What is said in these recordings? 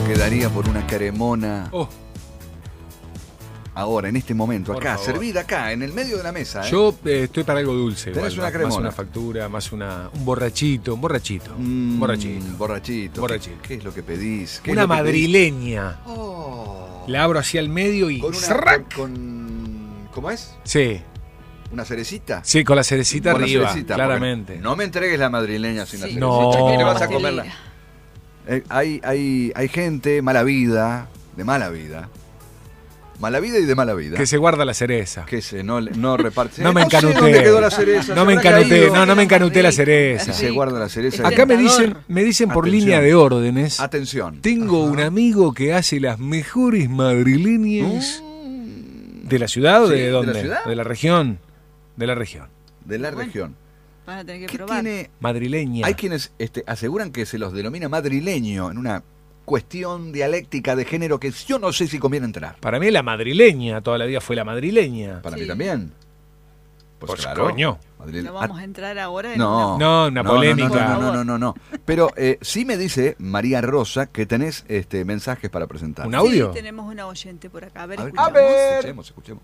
quedaría por una cremona. Oh. Ahora, en este momento, Por acá, favor. servida acá, en el medio de la mesa. Yo estoy para algo dulce. Tenés igual, una cremona. Más una factura, más un borrachito. Borrachito. Borrachito. Borrachito. ¿Qué es lo que pedís? ¿Qué es Una lo que pedís? madrileña. Oh. La abro hacia el medio y... Con una... ¡zrac! ¿Cómo es? Sí, ¿Una cerecita? sí, con la cerecita Con la arriba, cerecita, claramente. porque no me entregues la madrileña sin la cerecita. No. ¿Qué te vas a Pastelera. comer? Hay gente mala vida, de mala vida. Mala vida y de mala vida. Que se guarda la cereza. Que no reparte. No me sé encanuté. dónde quedó la cereza. No se me habrá encanuté, caído. no me encanuté la cereza. Si se guarda la cereza. Acá me tentador. dicen por Atención. línea de órdenes. Atención. Tengo un amigo que hace las mejores madrileñas de la ciudad o Sí, de ¿de dónde? la ciudad? De la región. De la región. De la Bueno. región. Van a tener que ¿Qué probar. tiene? Madrileña. Hay quienes aseguran que se los denomina madrileño en una cuestión dialéctica de género que yo no sé si conviene entrar. Para mí la madrileña, toda la vida fue la madrileña. Para Sí. mí también. Pues coño. Madrileño. No vamos a entrar ahora en No, No, una polémica. No. Pero sí me dice María Rosa que tenés mensajes para presentar. ¿Un audio? Sí, tenemos una oyente por acá. A ver, A ver, escuchamos. escuchemos.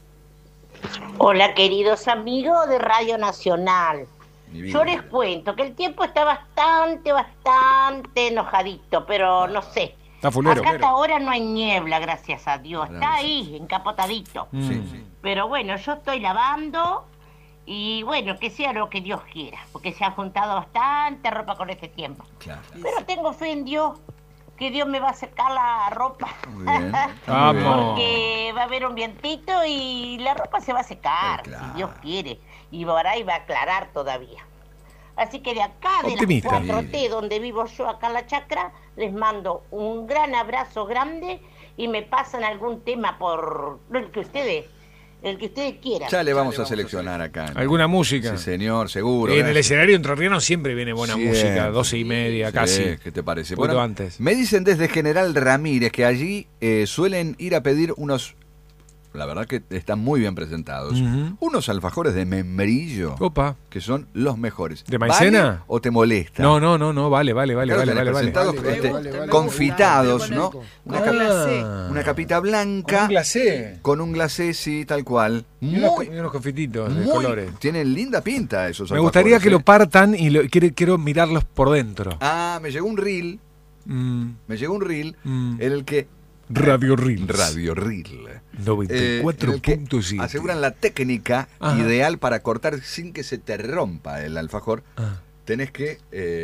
Hola queridos amigos de Radio Nacional. Mi vida. Yo les cuento que el tiempo está bastante enojadito, pero no sé. Está fulero. Acá hasta ahora no hay niebla, gracias a Dios. Está ahí, encapotadito. Mm. Sí. Pero bueno, yo estoy lavando y bueno, que sea lo que Dios quiera, porque se ha juntado bastante ropa con este tiempo. Claro. Pero tengo fe en Dios, que Dios me va a secar la ropa. Muy bien. Vamos. Porque va a haber un vientito y la ropa se va a secar, Claro. si Dios quiere. Y por ahí va a aclarar todavía. Así que de acá, de Optimista. las 4T, donde vivo yo, acá en la chacra, les mando un gran abrazo grande y me pasan algún tema por el que ustedes quieran. Ya le vamos a seleccionar acá. ¿Alguna música? Sí, señor, seguro. En el gracias. escenario entrerriano siempre viene buena Siempre. música, 12:30, Sí, casi. ¿qué te parece? Un poquito antes. Me dicen desde General Ramírez que allí suelen ir a pedir unos, la verdad que están muy bien presentados, Ujú. unos alfajores de membrillo, Opa. que son los mejores. ¿De maicena? ¿Vale o te molesta? No, vale. Claro, tenés presentados, Vale. confitados, Me ¿no? gusta. Una, Con capa- glacé. una capita blanca glacé. con un glacé, sí, tal cual. Y unos confititos de muy- colores. Tienen linda pinta esos Me gustaría alfajores, que lo ¿eh? partan y quiero mirarlos por dentro. Ah, me llegó un reel Mm, en el que Radio Reels. Radio Reel. En el que 94.7. aseguran la técnica Ajá. ideal para cortar sin que se te rompa el alfajor. Ah, Tenés que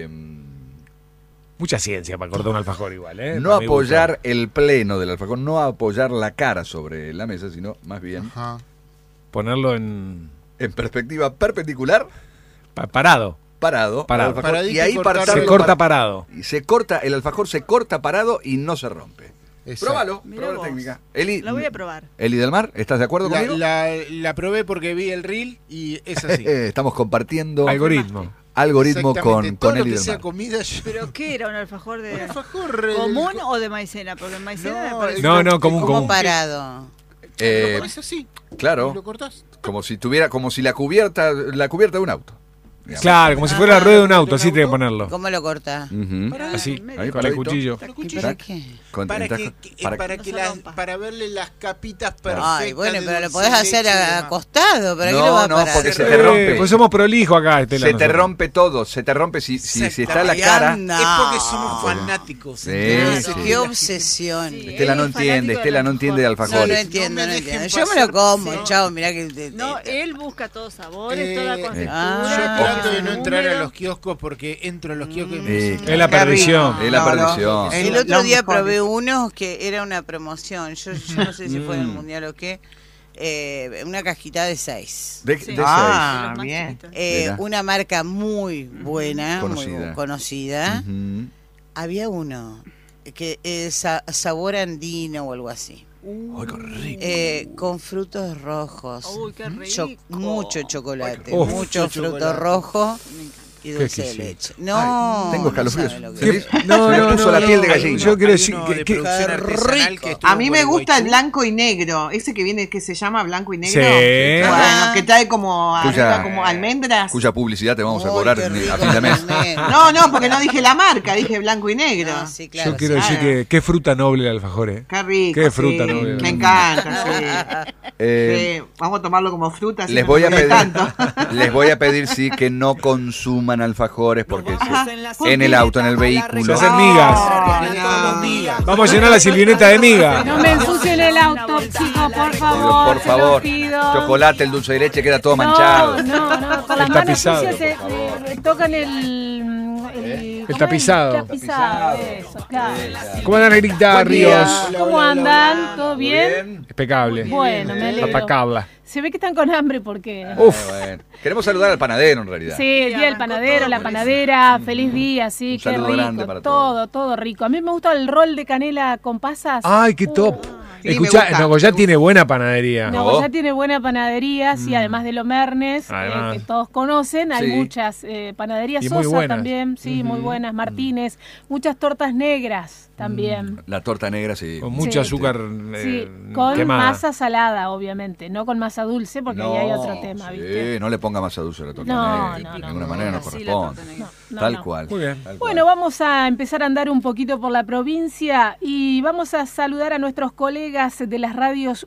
mucha ciencia para cortar un alfajor igual, ¿eh? no Para mi gusto. apoyar el pleno del alfajor, no apoyar la cara sobre la mesa, sino más bien Ponerlo en... en perspectiva perpendicular, parado. parado, Parado. al alfajor, Paradito y ahí y cortarlo. Se partarlo corta para- parado. y se corta, el alfajor se corta parado y no se rompe. Exacto. Próbalo, Mirá prueba la vos. técnica. Eli, La voy a probar. Eli del Mar, ¿estás de acuerdo conmigo? La probé porque vi el reel y es así. Estamos compartiendo Algoritmo. algoritmo Exactamente. con Todo lo Eli que del sea Mar. comida yo- ¿Pero qué era? ¿Un alfajor de alfajor común o de maicena? Porque en maicena me No, parece... No, común, como común. Parado. Eh, lo pones así y Claro, lo cortás. como si la cubierta de un auto. digamos. Claro, como si fuera la rueda de un auto, así tiene que ponerlo. ¿Cómo lo cortás? Ujú. Pará, Así, en medio. ahí para el cuchillo. Para el cuchillo. ¿Para qué? Con- Para entraja- que, para- para No que se las, rompa. para verle las capitas perfectas. Ay, bueno, de pero lo dulce podés de hacer leche y demás. acostado. ¿Para qué No, lo vas a no, parar? porque se te rompe. Pues somos prolijos acá, Estela. Se te nosotros. rompe todo, se te rompe si está la Ay, cara. anda. Es porque somos fanáticos. Sí, ¿entendés? sí. Qué obsesión. Sí. Estela no Él es entiende, fanático Estela del no entiende de alfajor. No, no alfajores. entiendo, No no me entiendo. dejen Yo me lo pasar. como, Sí. chao, mirá que... No, él busca todos sabores, Eh, toda yo contextura. Ah. trato de no todo entrar a número. los kioscos porque entro a los kioscos y me Sí, dicen, Es la perdición. Es la perdición. El Los otro día mejores. probé unos que era una promoción. Yo no sé si fue en el mundial o qué. Una cajita de 6. De Sí. seis. De Ah, los más bien. chiquitos. Mira. Una marca muy buena, Conocida. muy conocida. Ujú. Había uno que es sabor andino o algo así. Ay, qué rico. Con frutos rojos. Uy, qué rico. Mucho chocolate, Uf. mucho Mucho fruto chocolate. rojo. Me encanta. y dulce de exquisito. leche. No, Tengo escalofríos. sabe lo que ¿Se es. me- se me puso la piel de gallina. Yo quiero decir Hay uno de que producción qué artesanal rico. que estuvo A mí en me gusta el Gualeguaychú. blanco y negro, ese que viene, que se llama blanco y negro. Sí. Bueno, que trae como Cuya- arriba como almendras. Cuya publicidad te vamos a Uy, cobrar qué a rico fin de mes. el negro. No, porque no dije la marca, dije blanco y negro. Ah, No, sí, yo quiero decir claro. que qué fruta noble el alfajor, ¿eh? Qué rico. Qué fruta sí, noble. me encanta, sí. Eh, Sí, vamos a tomarlo como fruta. así les no voy a nos duele pedir, tanto. les voy a pedir sí que no consuman alfajores porque en el auto, en el vehículo. Se hacen migas. No. Vamos a llenar la silvineta de miga. No me ensucien el auto, chicos, por favor. Por se lo favor, pido. chocolate, el dulce de leche queda todo manchado. No, con las El manos tapizado, sucias por tocan el El ¿cómo es? tapizado. El tapizado, eso, claro. ¿Cómo andan, Negrita Buen día. Ríos? ¿Cómo andan? ¿Todo bien? Impecable. Bueno, me alegro. Atacabla. Se ve que están con hambre porque... Bueno. Queremos saludar al panadero en realidad. Sí, el día del panadero, la panadera, feliz día, sí, Un qué saludo grande rico, para todo rico. A mí me gusta el rol de canela con pasas. Ay, qué top. Sí, me Escuchá, gusta, Nogoyá me tiene buena panadería. No, ya tiene buena panadería, sí, además de Lomernes, Además. que todos conocen. Hay Sí. muchas panaderías, Y muy Sosa buenas. también, sí, muy buenas. Martínez, muchas tortas negras también. La torta negra, sí. Con mucho Sí. azúcar Sí, con quemada. masa salada, obviamente, no con masa dulce, porque ahí hay otro tema, sí, ¿viste? no le ponga masa dulce a la torta No, negra. no, De no, ninguna no, manera no así la corresponde. torta negra. No, Tal no. cual. Muy bien. tal cual. Bueno, vamos a empezar a andar un poquito por la provincia y vamos a saludar a nuestros colegas de las radios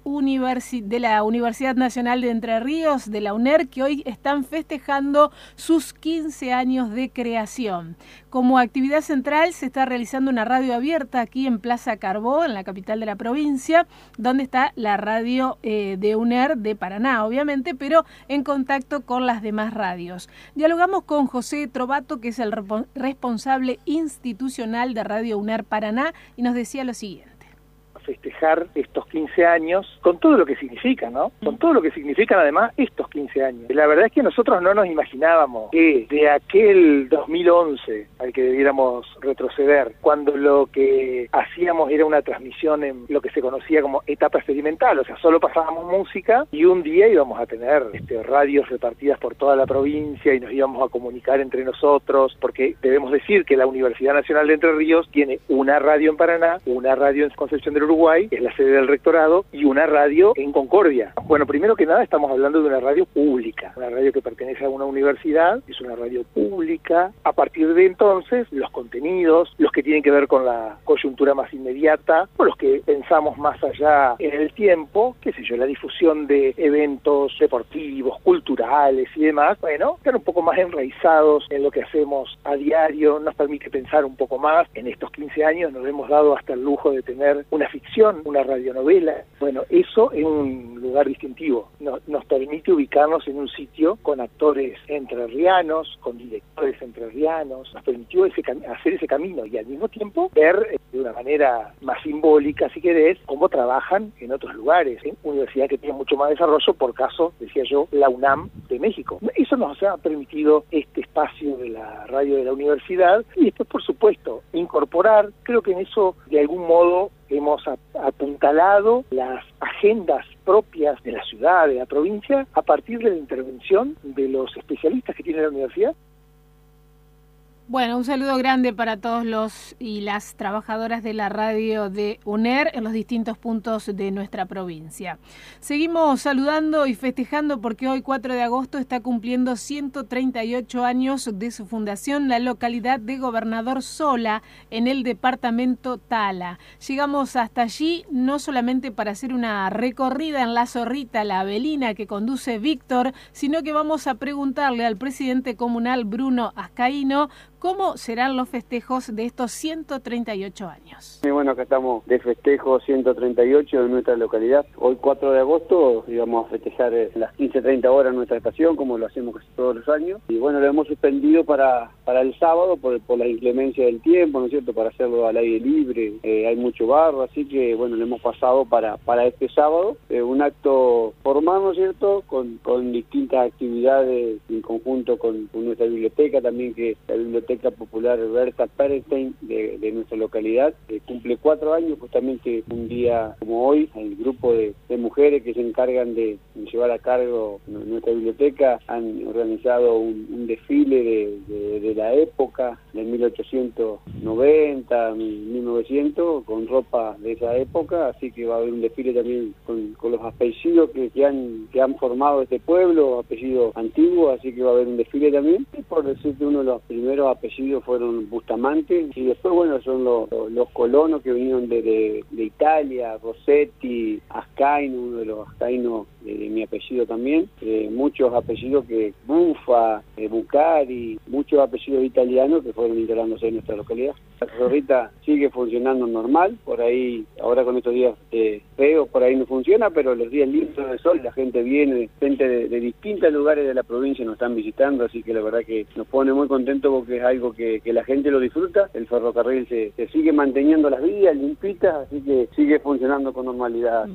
de la Universidad Nacional de Entre Ríos, de la UNER, que hoy están festejando sus 15 años de creación. Como actividad central se está realizando una radio abierta aquí en Plaza Carbó, en la capital de la provincia, donde está la radio de UNER de Paraná, obviamente, pero en contacto con las demás radios. Dialogamos con José Trovato, que es el responsable institucional de Radio UNER Paraná, y nos decía lo siguiente. Festejar estos 15 años con todo lo que significa, ¿no? Con todo lo que significan además estos 15 años. La verdad es que nosotros no nos imaginábamos que de aquel 2011 al que debiéramos retroceder, cuando lo que hacíamos era una transmisión en lo que se conocía como etapa experimental, o sea, solo pasábamos música y un día íbamos a tener radios repartidas por toda la provincia y nos íbamos a comunicar entre nosotros, porque debemos decir que la Universidad Nacional de Entre Ríos tiene una radio en Paraná, una radio en Concepción del Uruguay, que es la sede del rectorado, y una radio en Concordia. Bueno, primero que nada estamos hablando de una radio pública, una radio que pertenece a una universidad, es una radio pública. A partir de entonces, los contenidos, los que tienen que ver con la coyuntura más inmediata, o los que pensamos más allá en el tiempo, qué sé yo, la difusión de eventos deportivos, culturales y demás, bueno, están un poco más enraizados en lo que hacemos a diario, nos permite pensar un poco más. En estos 15 años nos hemos dado hasta el lujo de tener una ficción, una radionovela. Bueno, eso es un lugar distintivo. Nos permite ubicarnos en un sitio con actores entrerrianos, con directores entrerrianos. Nos permitió hacer ese camino y al mismo tiempo ver de una manera más simbólica, si querés, cómo trabajan en otros lugares, en universidades que tienen mucho más desarrollo, por caso, decía yo, la UNAM de México. Eso nos ha permitido este espacio de la radio de la universidad y después, por supuesto, incorporar, creo que en eso de algún modo hemos apuntalado las agendas propias de la ciudad, de la provincia, a partir de la intervención de los especialistas que tiene la universidad. Bueno, un saludo grande para todos los y las trabajadoras de la radio de UNER en los distintos puntos de nuestra provincia. Seguimos saludando y festejando porque hoy 4 de agosto está cumpliendo 138 años de su fundación la localidad de Gobernador Sola en el departamento Tala. Llegamos hasta allí no solamente para hacer una recorrida en la Zorrita, la Avelina que conduce Víctor, sino que vamos a preguntarle al presidente comunal Bruno Ascaíno ¿cómo serán los festejos de estos 138 años? Muy bueno, acá estamos de festejo 138 en nuestra localidad. Hoy 4 de agosto íbamos a festejar las 15:30 horas en nuestra estación, como lo hacemos casi todos los años. Y bueno, lo hemos suspendido para para el sábado por la inclemencia del tiempo, ¿no es cierto?, para hacerlo al aire libre, hay mucho barro, así que bueno, le hemos pasado para este sábado, un acto formal, ¿no es cierto?, con distintas actividades en conjunto con nuestra biblioteca, también que la Biblioteca Popular Berta Perstein de nuestra localidad, cumple 4 años, justamente un día como hoy, el grupo de mujeres que se encargan de llevar a cargo nuestra biblioteca han organizado un desfile de la época, de 1890, 1900, con ropa de esa época, así que va a haber un desfile también con los apellidos que han formado este pueblo, apellidos antiguos, así que va a haber un desfile también. Y por decirte, uno de los primeros apellidos fueron Bustamante, y después, bueno, son los colonos que vinieron de Italia, Rossetti, Ascaino, uno de los Ascaino de mi apellido también, muchos apellidos que Bufa, Bucari, muchos apellidos italianos que fueron instalándose en nuestra localidad. La zorrita sigue funcionando normal, por ahí, ahora con estos días feos, por ahí no funciona, pero los días lindos de sol, la gente viene, gente de distintos lugares de la provincia nos están visitando, así que la verdad que nos pone muy contentos porque es algo que la gente lo disfruta. El ferrocarril se sigue manteniendo las vías limpitas, así que sigue funcionando con normalidad.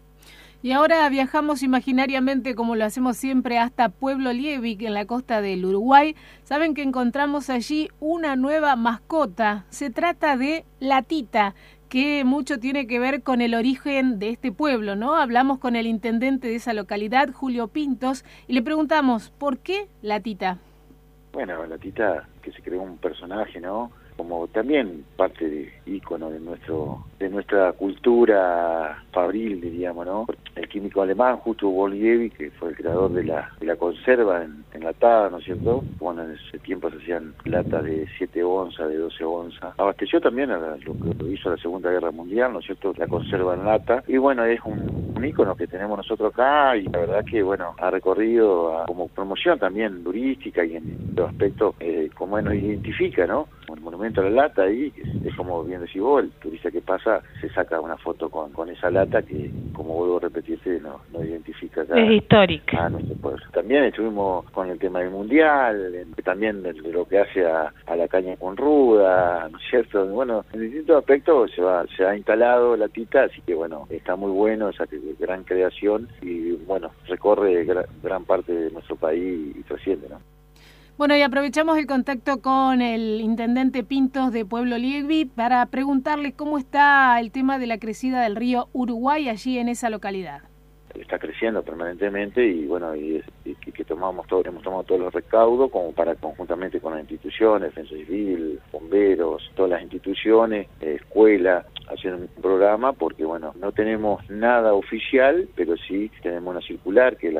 Y ahora viajamos imaginariamente, como lo hacemos siempre, hasta Pueblo Liebig, en la costa del Uruguay. Saben que encontramos allí una nueva mascota. Se trata de la Tita, que mucho tiene que ver con el origen de este pueblo, ¿no? Hablamos con el intendente de esa localidad, Julio Pintos, y le preguntamos, ¿por qué la Tita? Bueno, la Tita, que se creó un personaje, ¿no?, como también parte de ícono de nuestra cultura fabril, diríamos, ¿no? El químico alemán, Justo von Liebig, que fue el creador de la conserva enlatada, ¿no es cierto? Bueno, en ese tiempo se hacían latas de 7 onzas, de 12 onzas. Abasteció también a lo que hizo la Segunda Guerra Mundial, ¿no es cierto?, la conserva en lata. Y bueno, es un ícono que tenemos nosotros acá, y la verdad que, bueno, ha recorrido como promoción también turística y en los aspectos, como nos identifica, ¿no? El monumento a la lata ahí, es como bien decís vos, el turista que pasa se saca una foto con esa lata que, como vuelvo a repetirte, no identifica acá, es histórica, a nuestro pueblo. También estuvimos con el tema del mundial, también de lo que hace a la caña con ruda, ¿no es cierto? Bueno, en distintos aspectos se ha instalado la Tita, así que bueno, está muy bueno esa gran creación y bueno, recorre gran parte de nuestro país y trasciende, ¿no? Bueno, y aprovechamos el contacto con el intendente Pintos de Pueblo Liebig para preguntarle cómo está el tema de la crecida del río Uruguay allí en esa localidad. Está creciendo permanentemente y bueno, y que hemos tomado todos los recaudos como para, conjuntamente con las instituciones, Defensa Civil, bomberos, todas las instituciones, escuela, hacer un programa, porque bueno, no tenemos nada oficial, pero sí tenemos una circular que es la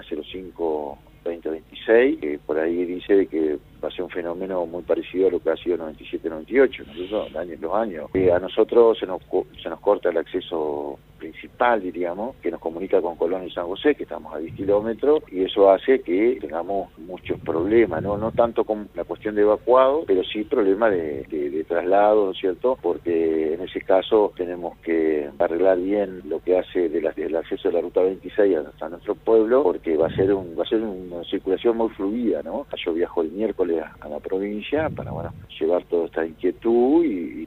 05-2026, que por ahí dice de que va a ser un fenómeno muy parecido a lo que ha sido 97-98, los años. A nosotros se nos corta el acceso principal, diríamos, que nos comunica con Colón y San José, que estamos a 10 kilómetros, y eso hace que tengamos muchos problemas, no tanto con la cuestión de evacuado, pero sí problemas de traslado, ¿no es cierto?, porque en ese caso tenemos que arreglar bien lo que hace del acceso de la ruta 26 hasta nuestro pueblo, porque va a ser una circulación muy fluida, ¿no? Yo viajo el miércoles a la provincia para, bueno, llevar toda esta inquietud y